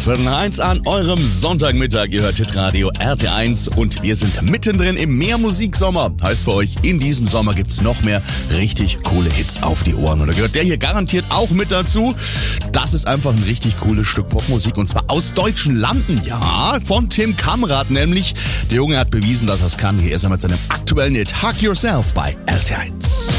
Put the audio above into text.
12:45 an eurem Sonntagmittag. Ihr hört Hitradio RT1 und wir sind mittendrin im Mehrmusiksommer. Heißt für euch, in diesem Sommer gibt's noch mehr richtig coole Hits auf die Ohren. Und da gehört der hier garantiert auch mit dazu. Das ist einfach ein richtig cooles Stück Popmusik und zwar aus deutschen Landen. Ja, von Tim Kamrat nämlich. Der Junge hat bewiesen, dass er es kann. Hier ist er mit seinem aktuellen Hit Hug Yourself bei RT1.